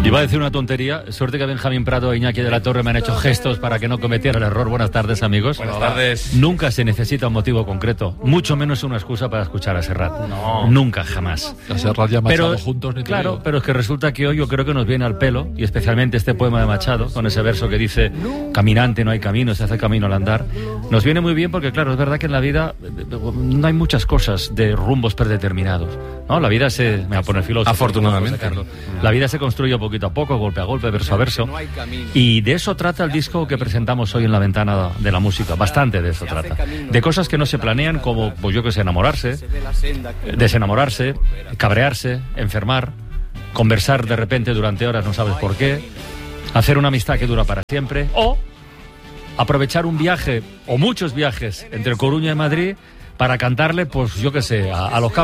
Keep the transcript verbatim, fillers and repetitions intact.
Iba a decir una tontería. Suerte que Benjamín Prado e Iñaki de la Torre me han hecho gestos para que no cometiera el error. Buenas tardes, amigos. Buenas tardes. Nunca se necesita un motivo concreto, mucho menos una excusa para escuchar a Serrat. No. Nunca, jamás. A Serrat y a Machado Pero, juntos ni te claro, digo. pero es que resulta que hoy yo creo que nos viene al pelo, y especialmente este poema de Machado, con ese verso que dice: caminante no hay camino, se hace camino al andar. Nos viene muy bien porque, claro, es verdad que en la vida no hay muchas cosas de rumbos predeterminados, ¿no? La vida se... Me va a poner filósofo. Afortunadamente. La vida se construye poquito a poco, golpe a golpe, verso a verso. Y de eso trata el disco que presentamos hoy en la ventana de la música. Bastante de eso trata. De cosas que no se planean, como, pues yo que sé, enamorarse, desenamorarse, cabrearse, enfermar, conversar de repente durante horas, no sabes por qué, hacer una amistad que dura para siempre, o aprovechar un viaje, o muchos viajes, entre Coruña y Madrid, para cantarle, pues yo que sé, a, a los